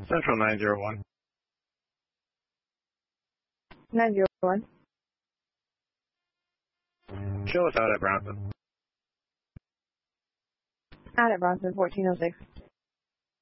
Central 901. 901. Show us out at Bronson. Out at Bronson, 1406.